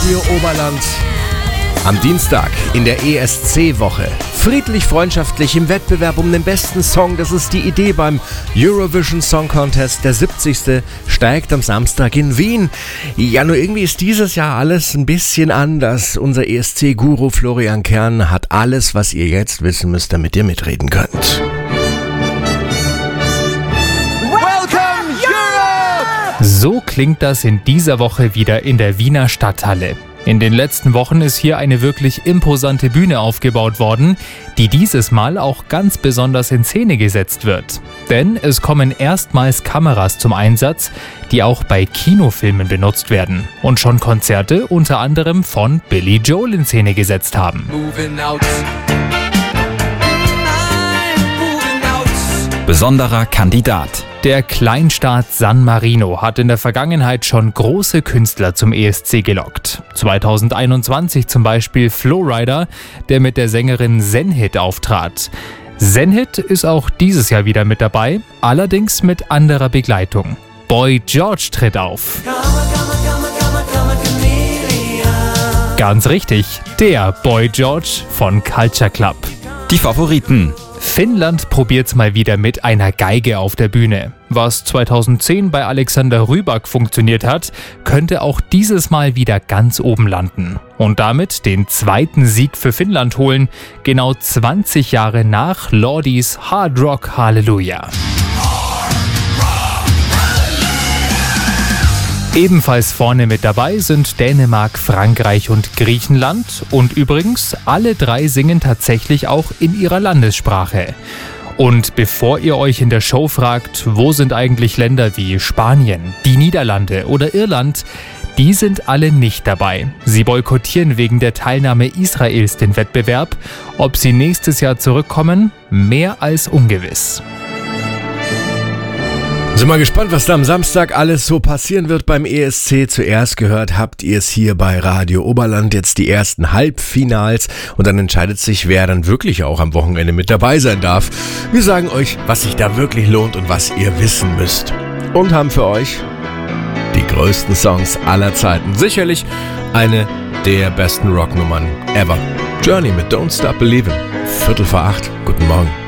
Radio Oberland. Am Dienstag in der ESC-Woche. Friedlich, freundschaftlich im Wettbewerb um den besten Song. Das ist die Idee beim Eurovision Song Contest. Der 70. steigt am Samstag in Wien. Ja, nur irgendwie ist dieses Jahr alles ein bisschen anders. Unser ESC-Guru Florian Kern hat alles, was ihr jetzt wissen müsst, damit ihr mitreden könnt. So klingt das in dieser Woche wieder in der Wiener Stadthalle. In den letzten Wochen ist hier eine wirklich imposante Bühne aufgebaut worden, die dieses Mal auch ganz besonders in Szene gesetzt wird. Denn es kommen erstmals Kameras zum Einsatz, die auch bei Kinofilmen benutzt werden und schon Konzerte unter anderem von Billy Joel in Szene gesetzt haben. Besonderer Kandidat. Der Kleinstaat San Marino hat in der Vergangenheit schon große Künstler zum ESC gelockt. 2021 zum Beispiel Flowrider, der mit der Sängerin Zenhit auftrat. Zenhit ist auch dieses Jahr wieder mit dabei, allerdings mit anderer Begleitung. Boy George tritt auf. Ganz richtig, der Boy George von Culture Club. Die Favoriten. Finnland probiert's mal wieder mit einer Geige auf der Bühne. Was 2010 bei Alexander Rybak funktioniert hat, könnte auch dieses Mal wieder ganz oben landen. Und damit den zweiten Sieg für Finnland holen, genau 20 Jahre nach Lordis Hard Rock Hallelujah. Ebenfalls vorne mit dabei sind Dänemark, Frankreich und Griechenland. Und übrigens, alle drei singen tatsächlich auch in ihrer Landessprache. Und bevor ihr euch in der Show fragt, wo sind eigentlich Länder wie Spanien, die Niederlande oder Irland, die sind alle nicht dabei. Sie boykottieren wegen der Teilnahme Israels den Wettbewerb. Ob sie nächstes Jahr zurückkommen, mehr als ungewiss. Sind mal gespannt, was da am Samstag alles so passieren wird beim ESC. Zuerst gehört habt ihr es hier bei Radio Oberland, jetzt die ersten Halbfinals und dann entscheidet sich, wer dann wirklich auch am Wochenende mit dabei sein darf. Wir sagen euch, was sich da wirklich lohnt und was ihr wissen müsst. Und haben für euch die größten Songs aller Zeiten. Sicherlich eine der besten Rocknummern ever. Journey mit Don't Stop Believin'. 7:45. Guten Morgen.